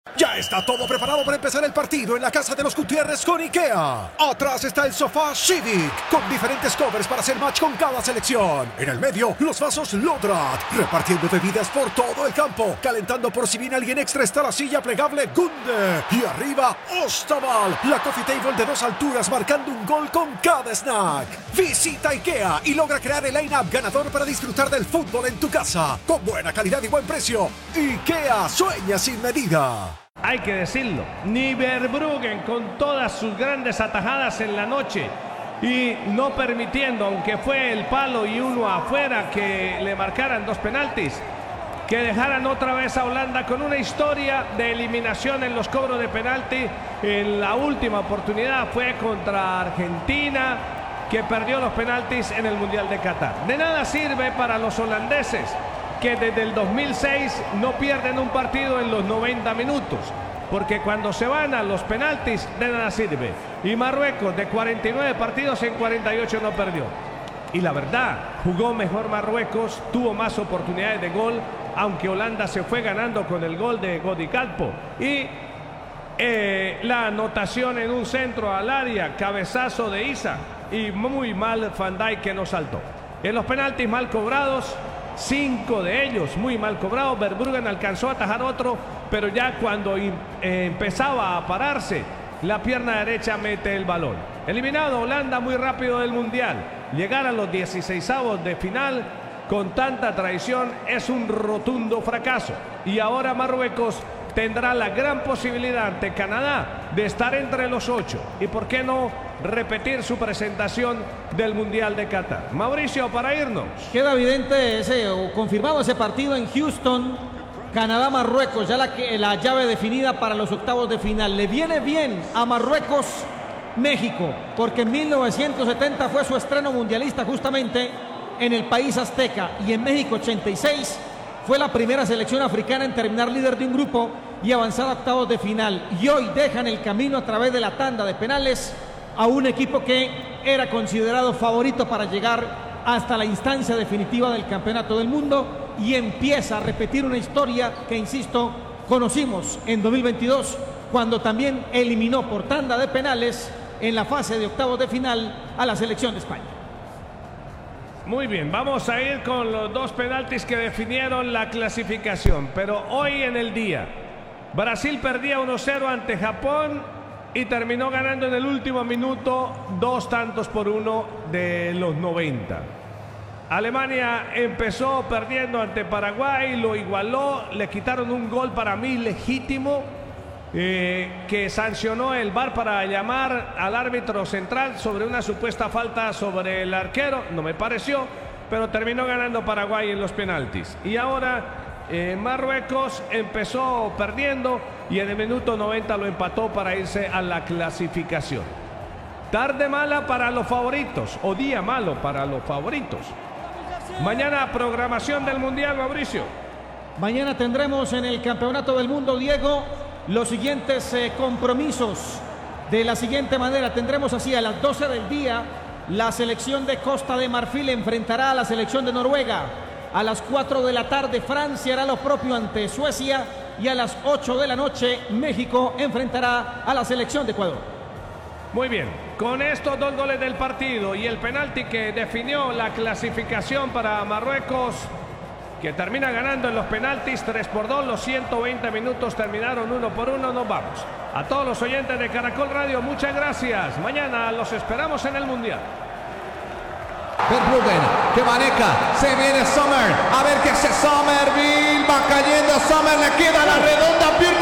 Ya está todo preparado para empezar el partido en la casa de los Gutiérrez con IKEA. Atrás está el sofá Civic, con diferentes covers para hacer match con cada selección. En el medio, los vasos Lodrat, repartiendo bebidas por todo el campo. Calentando por si viene alguien extra está la silla plegable Gunde. Y arriba, Ostaval, la coffee table de 2 alturas marcando un gol con cada snack. Visita IKEA y logra crear el line-up ganador para disfrutar del fútbol en tu casa. Con buena calidad y buen precio. IKEA sueña sin medida. Hay que decirlo, ni Verbruggen con todas sus grandes atajadas en la noche y no permitiendo, aunque fue el palo y uno afuera, que le marcaran 2 penaltis, que dejaran otra vez a Holanda con una historia de eliminación en los cobros de penalti. En la última oportunidad fue contra Argentina, que perdió los penaltis en el Mundial de Qatar. De nada sirve para los holandeses, que desde el 2006 no pierden un partido en los 90 minutos, porque cuando se van a los penaltis de nada sirve. Y Marruecos, de 49 partidos, en 48 no perdió. Y la verdad, jugó mejor Marruecos, tuvo más oportunidades de gol, aunque Holanda se fue ganando con el gol de Godi Gakpo. Y la anotación en un centro al área, cabezazo de Isa, y muy mal Van Dijk, que no saltó. En los penaltis mal cobrados, 5 de ellos muy mal cobrados. Verbruggen alcanzó a atajar otro, pero ya cuando empezaba a pararse, la pierna derecha mete el balón. Eliminado Holanda muy rápido del Mundial. Llegar a los 16avos de final con tanta traición es un rotundo fracaso. Y ahora Marruecos tendrá la gran posibilidad ante Canadá de estar entre los 8. Y por qué no repetir su presentación del Mundial de Qatar. Mauricio, para irnos. Queda evidente o confirmado ese partido en Houston, Canadá-Marruecos, ya la llave definida para los octavos de final. Le viene bien a Marruecos México, porque en 1970 fue su estreno mundialista justamente en el país azteca, y en México 86 fue la primera selección africana en terminar líder de un grupo y avanzar a octavos de final. Y hoy dejan el camino a través de la tanda de penales a un equipo que era considerado favorito para llegar hasta la instancia definitiva del Campeonato del Mundo, y empieza a repetir una historia que, insisto, conocimos en 2022, cuando también eliminó por tanda de penales en la fase de octavos de final a la selección de España. Muy bien, vamos a ir con los 2 penaltis que definieron la clasificación. Pero hoy en el día, Brasil perdía 1-0 ante Japón y terminó ganando en el último minuto 2-1 de los 90. Alemania empezó perdiendo ante Paraguay, lo igualó, le quitaron un gol para mí legítimo, que sancionó el VAR para llamar al árbitro central sobre una supuesta falta sobre el arquero. No me pareció, pero terminó ganando Paraguay en los penaltis. Y ahora Marruecos empezó perdiendo y en el minuto 90 lo empató para irse a la clasificación. Tarde mala para los favoritos, o día malo para los favoritos. Mañana programación del Mundial, Mauricio. Mañana tendremos en el Campeonato del Mundo, Diego, los siguientes compromisos de la siguiente manera. Tendremos así: a las 12 del día la selección de Costa de Marfil enfrentará a la selección de Noruega. A las 4 de la tarde Francia hará lo propio ante Suecia, y a las 8 de la noche México enfrentará a la selección de Ecuador. Muy bien, con estos 2 goles del partido y el penalti que definió la clasificación para Marruecos, que termina ganando en los penaltis 3-2, los 120 minutos terminaron 1-1, nos vamos. A todos los oyentes de Caracol Radio, muchas gracias. Mañana los esperamos en el Mundial. Verbruggen, que maneja, se viene Sommer, a ver qué hace Sommerville, va cayendo Sommer, le queda la redonda, pierna